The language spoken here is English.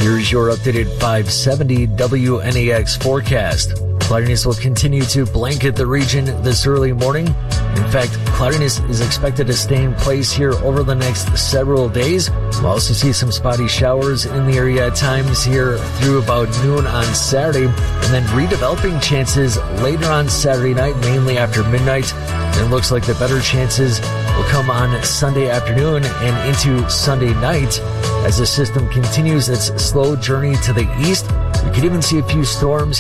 Here's your updated 570 WNAX forecast. Cloudiness will continue to blanket the region this early morning. In fact, cloudiness is expected to stay in place here over the next several days. We'll also see some spotty showers in the area at times here through about noon on Saturday, and then redeveloping chances later on Saturday night, mainly after midnight. And it looks like the better chances will come on Sunday afternoon and into Sunday night as the system continues its slow journey to the east. We could even see a few storms